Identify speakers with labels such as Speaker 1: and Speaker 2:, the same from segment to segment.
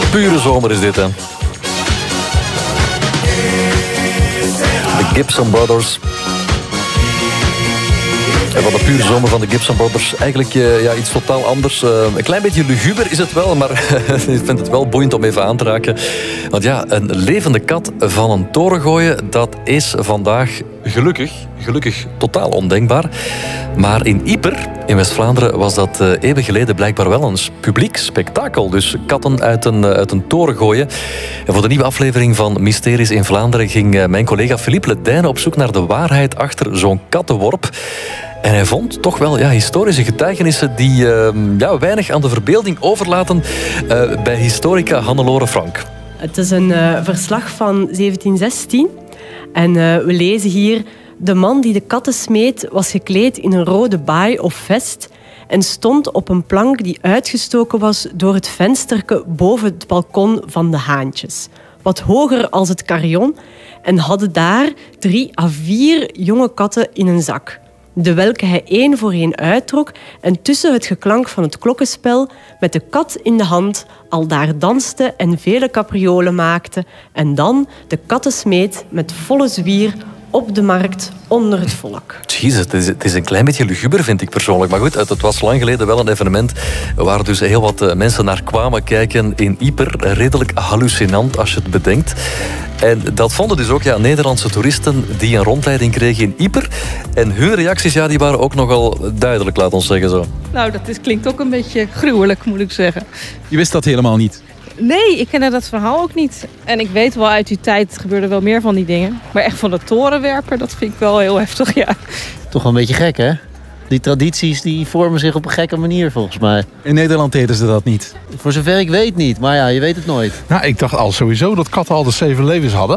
Speaker 1: Pure zomer is dit, hè. De Gibson Brothers. En van de pure zomer van de Gibson Brothers eigenlijk iets totaal anders. Een klein beetje luguber is het wel, maar ik vind het wel boeiend om even aan te raken. Want ja, een levende kat van een toren gooien, dat is vandaag gelukkig totaal ondenkbaar. Maar in Ieper, in West-Vlaanderen, was dat eeuwen geleden blijkbaar wel een publiek spektakel. Dus katten uit een toren gooien. En voor de nieuwe aflevering van Mysteries in Vlaanderen ging mijn collega Philippe Ledijnen op zoek naar de waarheid achter zo'n kattenworp. En hij vond toch wel historische getuigenissen die weinig aan de verbeelding overlaten bij historica Hannelore Frank.
Speaker 2: Het is een verslag van 1716. En we lezen hier: de man die de katten smeet was gekleed in een rode baai of vest en stond op een plank die uitgestoken was door het vensterke boven het balkon van de haantjes. Wat hoger als het carillon, en hadden daar 3 à 4 jonge katten in een zak, de welke hij 1 voor 1 uittrok en tussen het geklank van het klokkenspel met de kat in de hand aldaar danste en vele capriolen maakte en dan de katten smeet met volle zwier op de markt onder het volk.
Speaker 1: Jezus, het is een klein beetje luguber, vind ik persoonlijk. Maar goed, het was lang geleden wel een evenement waar dus heel wat mensen naar kwamen kijken in Ieper. Redelijk hallucinant als je het bedenkt. En dat vonden dus ook Nederlandse toeristen die een rondleiding kregen in Ieper. En hun reacties die waren ook nogal duidelijk, laat ons zeggen zo.
Speaker 3: Nou, dat klinkt ook een beetje gruwelijk, moet ik zeggen.
Speaker 4: Je wist dat helemaal niet?
Speaker 3: Nee, ik kende dat verhaal ook niet. En ik weet wel, uit die tijd gebeurde wel meer van die dingen. Maar echt van de torenwerper, dat vind ik wel heel heftig, ja.
Speaker 5: Toch wel een beetje gek, hè? Die tradities die vormen zich op een gekke manier, volgens mij.
Speaker 4: In Nederland deden ze dat niet?
Speaker 5: Voor zover ik weet niet, maar ja, je weet het nooit.
Speaker 6: Nou, ik dacht al sowieso dat katten al de 7 levens hadden.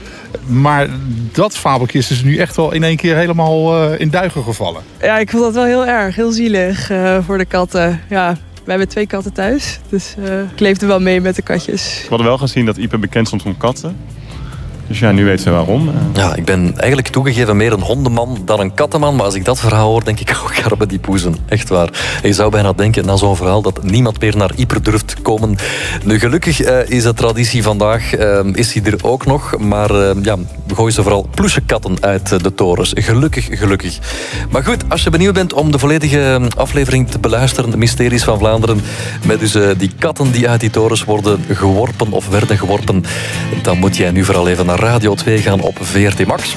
Speaker 6: Maar dat fabeltje is dus nu echt wel in één keer helemaal in duigen gevallen.
Speaker 3: Ja, ik vond dat wel heel erg, heel zielig voor de katten. Ja. We hebben 2 katten thuis, dus ik leefde wel mee met de katjes.
Speaker 7: We hadden wel gezien dat Ieper bekend stond om katten. Dus ja, nu weten ze waarom.
Speaker 1: Ja, ik ben eigenlijk toegegeven meer een hondenman dan een kattenman. Maar als ik dat verhaal hoor, denk ik, garbe die poezen. Echt waar. En je zou bijna denken, na zo'n verhaal, dat niemand meer naar Ieper durft komen. Nu, gelukkig is de traditie vandaag, is die er ook nog. Maar we gooien ze vooral pluche katten uit de torens. Gelukkig. Maar goed, als je benieuwd bent om de volledige aflevering te beluisteren, de Mysteries van Vlaanderen, met dus die katten die uit die torens worden geworpen of werden geworpen, dan moet jij nu vooral even naar Radio 2 gaan op VRT Max.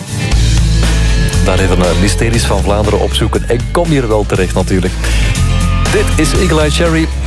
Speaker 1: Daar even Mysteries van Vlaanderen opzoeken en kom hier wel terecht natuurlijk. Dit is Eagle Eye Cherry.